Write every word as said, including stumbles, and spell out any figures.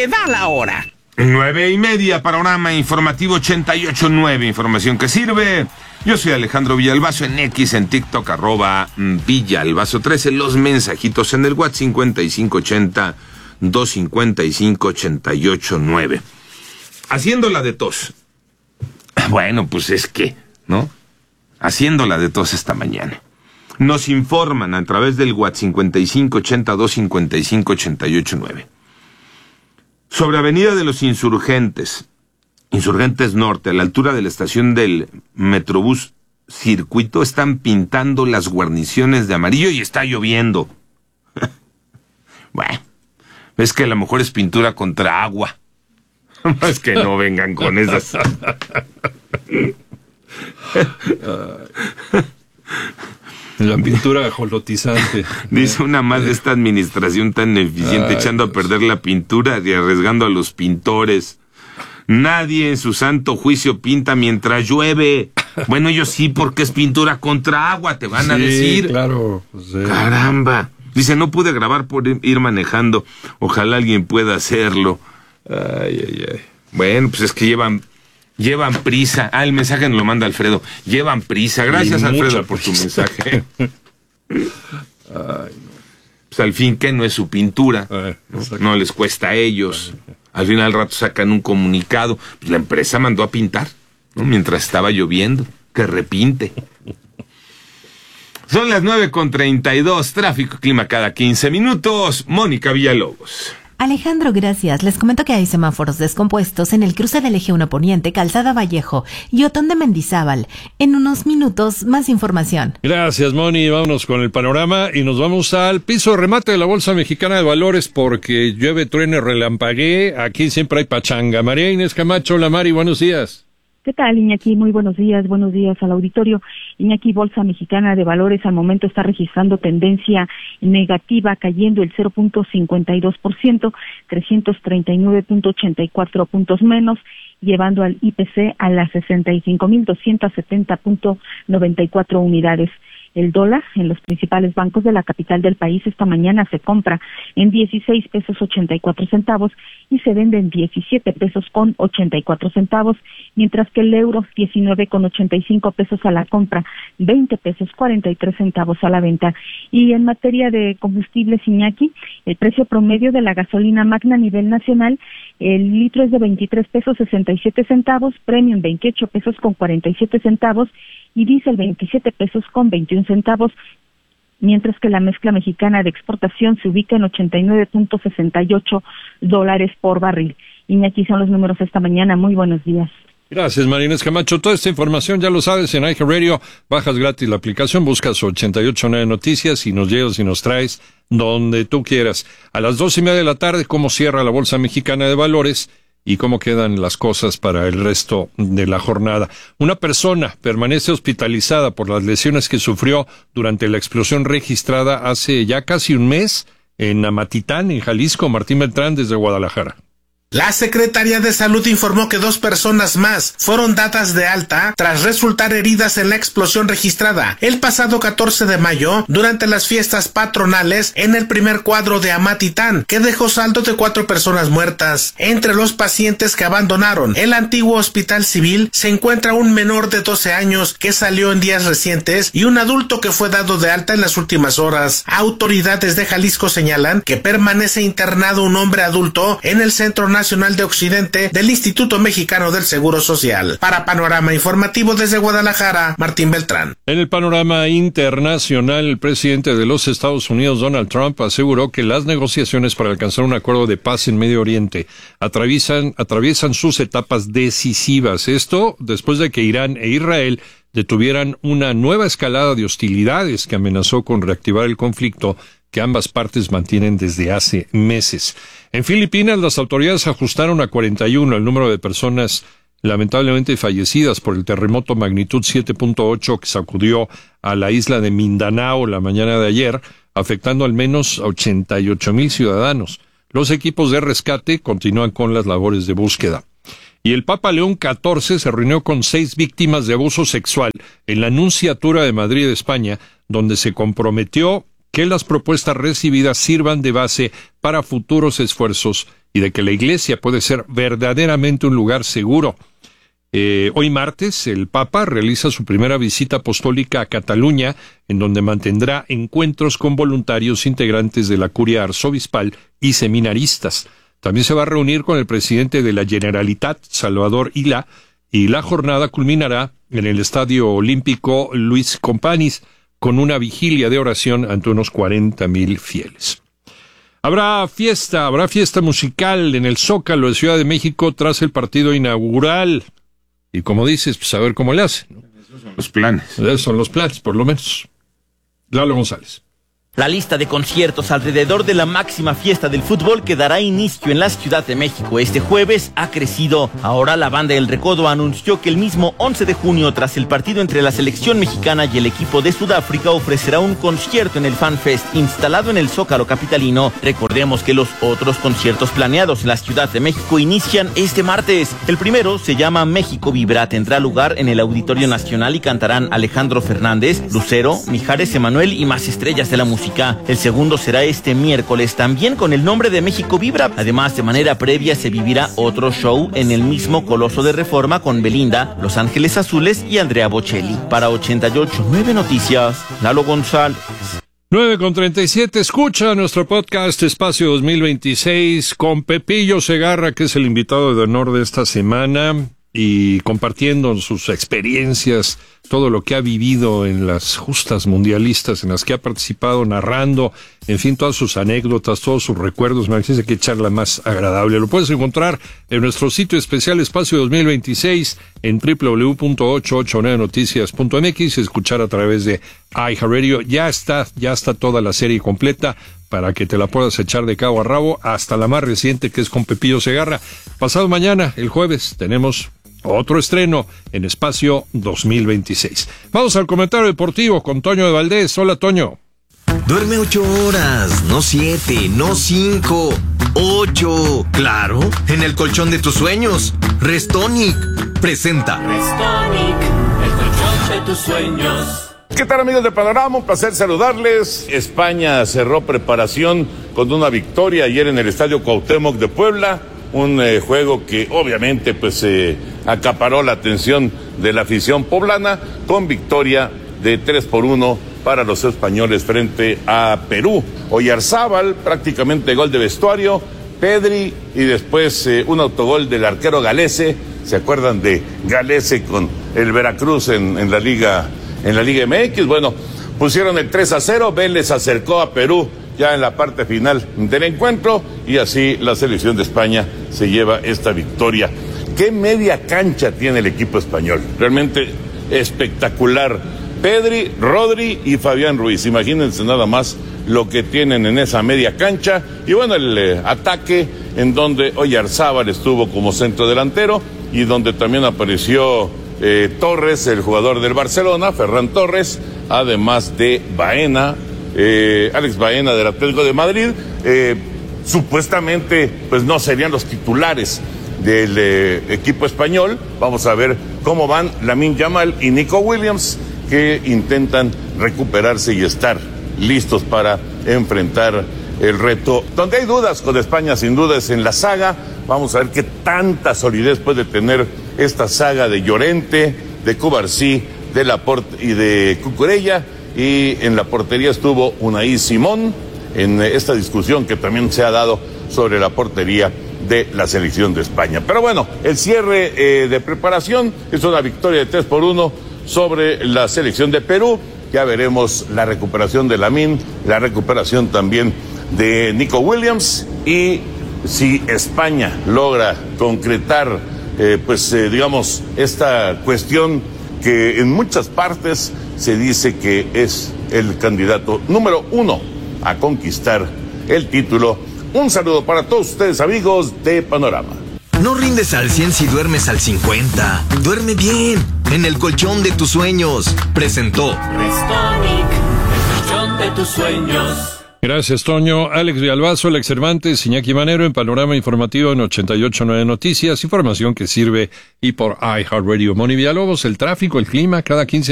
Se da la hora. Nueve y media, panorama informativo ochenta y ocho punto nueve, información que sirve. Yo soy Alejandro Villalbazo en X, en TikTok, arroba Villalbazo trece, los mensajitos en el WhatsApp cincuenta y cinco ochenta, doscientos cincuenta y cinco, ochenta y ocho nueve. Haciéndola de tos. Bueno, pues es que, ¿no? Haciéndola de tos esta mañana. Nos informan a través del WhatsApp cincuenta y cinco ochenta, doscientos cincuenta y cinco, ochenta y ocho nueve. Sobre Avenida de los Insurgentes, Insurgentes Norte, a la altura de la estación del Metrobús Circuito, están pintando las guarniciones de amarillo y está lloviendo. Bueno, es que a lo mejor es pintura contra agua. Es que no vengan con esas. La pintura ajolotizante. Dice una más de esta administración tan eficiente, Ay, echando Dios. a perder la pintura y arriesgando a los pintores. Nadie en su santo juicio pinta mientras llueve. Bueno, ellos sí, porque es pintura contra agua, te van sí, a decir. Claro. Pues, eh. Caramba. Dice, no pude grabar por ir manejando. Ojalá alguien pueda hacerlo. Ay, ay, ay. Bueno, pues es que llevan... Llevan prisa. Ah, el mensaje nos lo manda Alfredo. Llevan prisa. Gracias, Alfredo, por tu mensaje. Ay, no. Pues al fin, ¿qué no es su pintura? Ay, ¿no? No les cuesta a ellos. Al final al rato sacan un comunicado. Pues la empresa mandó a pintar, ¿no? Mientras estaba lloviendo. Que repinte. Son las nueve con treinta y dos. Tráfico, clima cada quince minutos. Mónica Villalobos. Alejandro, gracias. Les comento que hay semáforos descompuestos en el cruce del Eje uno Poniente, Calzada Vallejo y Otón de Mendizábal. En unos minutos, más información. Gracias, Moni. Vámonos con el panorama y nos vamos al piso de remate de la Bolsa Mexicana de Valores porque llueve, truene, relampaguee. Aquí siempre hay pachanga. María Inés Camacho, la Mari, buenos días. ¿Qué tal, Iñaki? Muy buenos días, buenos días al auditorio. Iñaki, Bolsa Mexicana de Valores al momento está registrando tendencia negativa, cayendo el cero punto cincuenta y dos por ciento, trescientos treinta y nueve punto ochenta y cuatro puntos menos, llevando al I P C a las sesenta y cinco mil doscientos setenta punto noventa y cuatro unidades. El dólar en los principales bancos de la capital del país esta mañana se compra en dieciséis pesos ochenta y cuatro centavos y se vende en diecisiete pesos con ochenta y cuatro centavos, mientras que el euro diecinueve con ochenta y cinco pesos a la compra, veinte pesos cuarenta y tres centavos a la venta. Y en materia de combustibles, Iñaki, el precio promedio de la gasolina magna a nivel nacional, el litro es de veintitrés pesos sesenta y siete centavos, premium veintiocho pesos con cuarenta y siete centavos y diésel veintisiete pesos con veintiún centavos, mientras que la mezcla mexicana de exportación se ubica en ochenta y nueve punto sesenta y ocho dólares por barril. Iñaki, son los números esta mañana. Muy buenos días. Gracias, María Inés Camacho. Toda esta información ya lo sabes en iHeartRadio. Bajas gratis la aplicación, buscas ochenta y ocho nueve Noticias y nos llevas y nos traes donde tú quieras. A las dos y media de la tarde, cómo cierra la Bolsa Mexicana de Valores y cómo quedan las cosas para el resto de la jornada. Una persona permanece hospitalizada por las lesiones que sufrió durante la explosión registrada hace ya casi un mes en Amatitán, en Jalisco. Martín Beltrán, desde Guadalajara. La Secretaría de Salud informó que dos personas más fueron dadas de alta tras resultar heridas en la explosión registrada el pasado catorce de mayo durante las fiestas patronales en el primer cuadro de Amatitán, que dejó saldo de cuatro personas muertas. Entre los pacientes que abandonaron el antiguo hospital civil se encuentra un menor de doce años que salió en días recientes y un adulto que fue dado de alta en las últimas horas. Autoridades de Jalisco señalan que permanece internado un hombre adulto en el Centro Nacional Nacional de Occidente del Instituto Mexicano del Seguro Social. Para Panorama Informativo desde Guadalajara, Martín Beltrán. En el panorama internacional, el presidente de los Estados Unidos, Donald Trump, aseguró que las negociaciones para alcanzar un acuerdo de paz en Medio Oriente atraviesan, atraviesan sus etapas decisivas. Esto después de que Irán e Israel detuvieran una nueva escalada de hostilidades que amenazó con reactivar el conflicto que ambas partes mantienen desde hace meses. En Filipinas, las autoridades ajustaron a cuarenta y uno el número de personas lamentablemente fallecidas por el terremoto magnitud siete punto ocho que sacudió a la isla de Mindanao la mañana de ayer, afectando al menos a ochenta y ocho mil ciudadanos. Los equipos de rescate continúan con las labores de búsqueda. Y el Papa León catorce se reunió con seis víctimas de abuso sexual en la Nunciatura de Madrid, España, donde se comprometió que las propuestas recibidas sirvan de base para futuros esfuerzos y de que la Iglesia puede ser verdaderamente un lugar seguro. Eh, hoy martes, el Papa realiza su primera visita apostólica a Cataluña, en donde mantendrá encuentros con voluntarios integrantes de la curia arzobispal y seminaristas. También se va a reunir con el presidente de la Generalitat, Salvador Illa, y la jornada culminará en el Estadio Olímpico Luis Companys, con una vigilia de oración ante unos cuarenta mil fieles. Habrá fiesta, habrá fiesta musical en el Zócalo de Ciudad de México tras el partido inaugural. Y como dices, pues a ver cómo le hacen, ¿no? Esos son los planes. Esos son los planes, por lo menos. Lalo González. La lista de conciertos alrededor de la máxima fiesta del fútbol que dará inicio en la Ciudad de México este jueves ha crecido. Ahora la banda El Recodo anunció que el mismo once de junio, tras el partido entre la selección mexicana y el equipo de Sudáfrica, ofrecerá un concierto en el Fan Fest instalado en el Zócalo capitalino. Recordemos que los otros conciertos planeados en la Ciudad de México inician este martes. El primero se llama México Vibra, tendrá lugar en el Auditorio Nacional y cantarán Alejandro Fernández, Lucero, Mijares Emanuel y más estrellas de la música. El segundo será este miércoles, también con el nombre de México Vibra. Además, de manera previa se vivirá otro show en el mismo Coloso de Reforma con Belinda, Los Ángeles Azules y Andrea Bocelli. Para ochenta y ocho punto nueve Noticias, Lalo González. nueve con treinta y siete, escucha nuestro podcast Espacio dos mil veintiséis con Pepillo Segarra, que es el invitado de honor de esta semana, y compartiendo sus experiencias, todo lo que ha vivido en las justas mundialistas en las que ha participado, narrando, en fin, todas sus anécdotas, todos sus recuerdos. Me parece que charla más agradable. Lo puedes encontrar en nuestro sitio especial Espacio dos mil veintiséis en doble u doble u doble u punto ochocientos ochenta y nueve noticias punto m x, escuchar a través de iHeartRadio. Ya está, ya está toda la serie completa para que te la puedas echar de cabo a rabo, hasta la más reciente, que es con Pepillo Segarra. Pasado mañana, el jueves, tenemos otro estreno en Espacio dos mil veintiséis. Vamos al comentario deportivo con Toño de Valdés. Hola, Toño. Duerme ocho horas, no siete, no cinco, ocho. Claro, en el colchón de tus sueños. Restonic presenta Restonic, el colchón de tus sueños. ¿Qué tal, amigos de Panorama? Un placer saludarles. España cerró preparación con una victoria ayer en el Estadio Cuauhtémoc de Puebla. Un eh, juego que obviamente pues eh, acaparó la atención de la afición poblana, con victoria de tres por uno para los españoles frente a Perú. Oyarzábal, prácticamente gol de vestuario, Pedri y después eh, un autogol del arquero Galese. ¿Se acuerdan de Galese con el Veracruz en, en la Liga, en la Liga M X? Bueno, pusieron el tres a cero, Vélez acercó a Perú ya en la parte final del encuentro, y así la selección de España se lleva esta victoria. ¿Qué media cancha tiene el equipo español? Realmente espectacular. Pedri, Rodri y Fabián Ruiz. Imagínense nada más lo que tienen en esa media cancha. Y bueno, el eh, ataque en donde Oyarzábal estuvo como centro delantero y donde también apareció eh, Torres, el jugador del Barcelona, Ferran Torres, además de Baena, Eh, Alex Baena del Atlético de Madrid. eh, supuestamente pues no serían los titulares del eh, equipo español. Vamos a ver cómo van Lamine Yamal y Nico Williams, que intentan recuperarse y estar listos para enfrentar el reto. Donde hay dudas con España, sin duda, es en la saga. Vamos a ver qué tanta solidez puede tener esta saga de Llorente, de Cubarsí, de Laporte y de Cucurella. Y en la portería estuvo Unai Simón, en esta discusión que también se ha dado sobre la portería de la selección de España. Pero bueno, el cierre eh, de preparación es una victoria de tres por uno sobre la selección de Perú. Ya veremos la recuperación de Lamine, la recuperación también de Nico Williams, y si España logra concretar, eh, pues eh, digamos, esta cuestión que en muchas partes se dice que es el candidato número uno a conquistar el título. Un saludo para todos ustedes, amigos de Panorama. No rindes al cien si duermes al cincuenta. Duerme bien, en el colchón de tus sueños. Presentó Restonic, el colchón de tus sueños. Gracias, Toño. Alex Villalbazo, Alex Cervantes, Iñaki Manero en Panorama Informativo en ochenta y ocho punto nueve Noticias. Información que sirve y por iHeartRadio. Moni Villalobos, el tráfico, el clima, cada quince